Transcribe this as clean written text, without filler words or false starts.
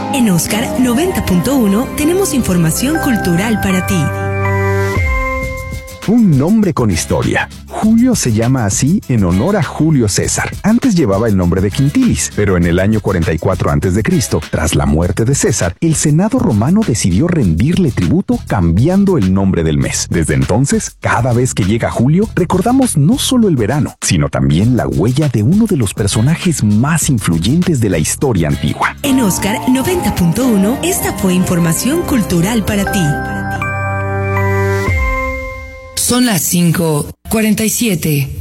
En Oscar 90.1 tenemos información cultural para ti. Un nombre con historia. Julio se llama así en honor a Julio César. Antes llevaba el nombre de Quintilis, pero en el año 44 a.C., tras la muerte de César, el Senado romano decidió rendirle tributo cambiando el nombre del mes. Desde entonces, cada vez que llega julio, recordamos no solo el verano, sino también la huella de uno de los personajes más influyentes de la historia antigua. En Oscar 90.1, esta fue información cultural para ti. Son las 5:47.